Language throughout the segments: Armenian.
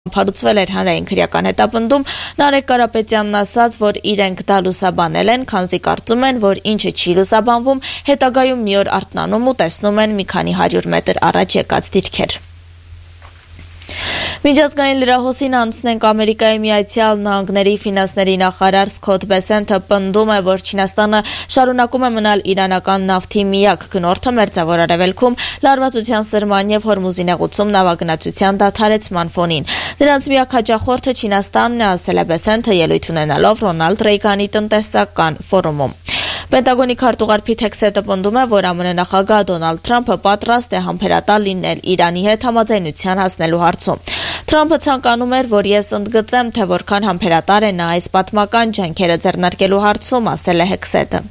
Հարուցվել էր հանրային քրեական հետապնդում, Նարեկ Կարապետյանն ասաց, որ իրենք դա լուսաբանել են, քանզի կարծում են, որ ինչը չի լուսաբանվում, հետագայում մի օր արթնանում ու տեսնում են մի քանի 100 մետր առաջ եկած դիրքեր։ Միջազգային լրահոսին անցնենք Ամերիկայի Միացյալ Նահանգների ֆինանսների նախարար Սքոթ Բեսենթը պնդում է, որ Չինաստանը շարունակում է մնալ իրանական նավթի միակ գնորդը Մերձավոր Արևելքում լարվածության սրման եւ Հորմուզի նեղուցում նավագնացության դադարեցման ֆոնին։ Նրանց միակ հաճախորդը Չինաստանն է, ասել է Բեսենթը ելույթ ունենալով Ռոնալդ Ռեյգանի տնտեսական ֆորումում։ Պենտագոնի քարտուղար Փիթ Հեքսետը պնդում է, որ ԱՄՆ նախագահ Դոնալդ Թրամփը պատրաստ է համբերատար լինել Իրանի հետ համաձայնության հասնելու հարցում։ Թրամփը ցանկանում էր, որ ես ընդգծեմ, թե որքան համբերատար է նա այս պատմական ջանքերը ձեռնարկելու հարցում, ասել է Հեքսետը։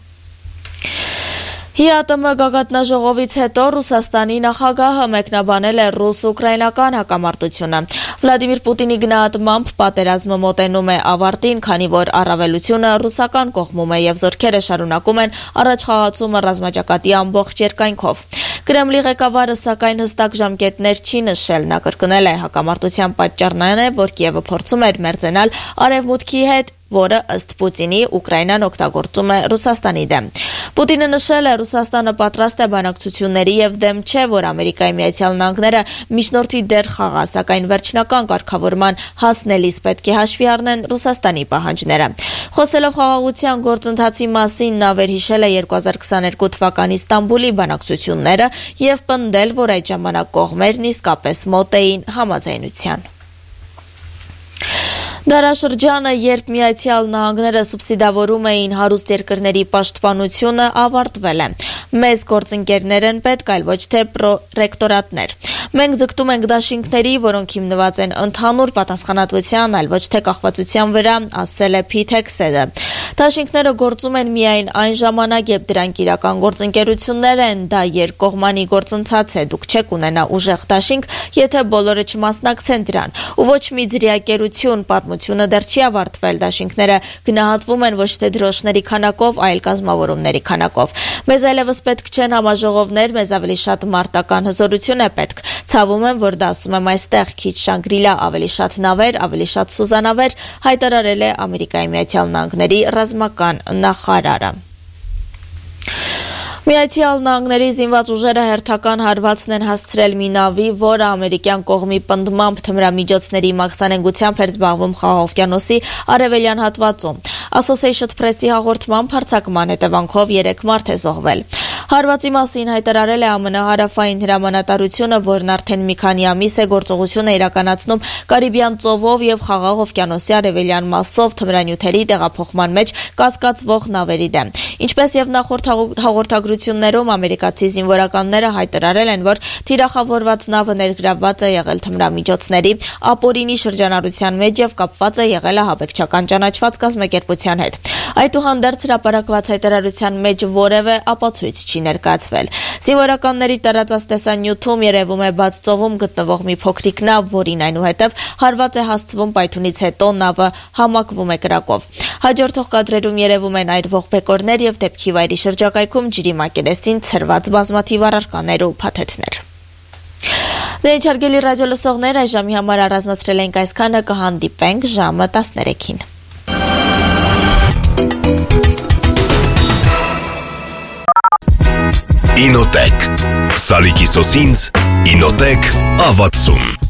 ՀԻԱՏՄ գագաթնաժողովից հետո Ռուսաստանի նախագահը մեկնաբանել է ռուս-ուկրաինական հակամարտությունը։ Վլադիմիր Պուտինի գնահատմամբ պատերազմը մոտենում է ավարտին, քանի որ առավելությունը ռուսական կողմում է եւ զորքերը շարունակում են առաջխաղացումը ռազմաճակատի ամբողջ երկայնքով։ Կրեմլի ղեկավարը սակայն հստակ ժամկետներ չի նշել, նա կրկնել է հակամարտության պատճառն այն է, որ Կիևը փորձում էր մերձենալ Արևմուտքի հետ, որը ըստ Պուտինի Ուկրաինան օգտագործում է Ռուսաստանի դեմ։ Պուտինը նշել է, Ռուսաստանը պատրաստ է բանակցությունների եւ դեմ չէ, որ Ամերիկայի Միացյալ Նահանգները միջնորդի դեր խաղա, սակայն վերջնական կարգավորման հասնելիս պետք է հաշվի առնեն Ռուսաստանի պահանջները։ Խոսելով խաղաղության գործընթացի մասին, նա վերհիշել է 2022 թվականի Ստամբուլի բանակցությունները եւ պնդել, որ այդ ժամանակ կողմերն իսկապես մոտ էին համաձայնության։ Դարաշրջանը, երբ Միացյալ Նահանգները սուբսիդավորում էին հարուստ երկրների պաշտպանությունը, ավարտվել է։ Մեզ գործընկերներ են պետք, այլ ոչ թե պրոռեկտորատներ։ Մենք ձգտում ենք դաշինքների, որոնք հիմնված են ընդհանուր պատասխանատվության, այլ ոչ թե կախվածության վրա, ասել է Փիթ Հեքսետը։ Դաշինքները գործում են միայն այն ժամանակ, երբ դրանք իրական գործընկերություններ են, դա երկկողմանի գործընթաց է, դուք չեք ունենա ուժեղ դաշինք, եթե բոլորը չմասնակցեն դրան։ Ու ոչ մի ձրիակերություն, պատմությունը դեռ չի ավարտվել, դաշինքները գնահատվում են ոչ թե դրոշների քանակով, այլ կազմավորումների քանակով։ Մեզ այլևս պետք չեն համաժողովներ, մեզ ավելի շատ մարտական հզորություն է պետք։ Ցավում եմ, որ դա ասում եմ այստեղ, քիչ Շանգրիլա, ավելի շատ նավեր, ավելի շատ սուզանավեր, հայտարարել է Ամերիկայի Միացյալ Նահանգների ռազմական նախարարը։ Միացյալ Նահանգների զինված ուժերը հերթական հարվածն են հասցրել մի նավի, որը ամերիկյան կողմի պնդմամբ թմրամիջոցների մաքսանենգությամբ էր զբաղվում Խաղաղ օվկիանոսի արևելյան հատվածում։ Associated Press-ի հաղորդմամբ հարձակման հետևանքով 3 մարդ է զոհվել։ Հարվածի մասին հայտարարել է ԱՄՆ հարավային հրամանատարությունը, որն արդեն մի քանի ամիս է գործողություն է իրականացնում Կարիբյան ծովով եւ Խաղաղ օվկիանոսի արևելյան մասով թմրանյութերի տեղափոխման մեջ կասկածվող նավերի դեմ։ Ինչպես եւ նախորդ հաղորդագրություններում ամերիկացի զինվորականները հայտարարել են, որ թիրախավորված նավը ներգրավված է եղել թմրամիջոցների ապօրինի շրջանառության մեջ եւ կապված է եղել ահաբեկչական ճանաչված կազմակերպության հետ։ Այդուհանդերձ հրապարակված հայտարարության մեջ որևէ ապացույց չի ներկայացվել։ Զինվորականների տարածած տեսանյութում երևում է բաց ծովում գտնվող մի փոքրիկ նավ, որին այնուհետև հարված է հասցվում պայթունից հետո նավը համակվում է կրակով։ Հաջորդող կադրերում երևում են այրվող բեկորներ եւ դեպքի վայրի շրջակայքում ջրի մակերեսին ցրված բազմաթիվ առարկաներ ու փաթեթներ։ Դե իջարգելի ռադիո լսողներ, այս ժամի համար առանձնացրել ենք այսքանը, կհանդիպենք ժամը 13-ին։ Ինոտեք Սալիկի սոսինձ Ինոտեք ավացում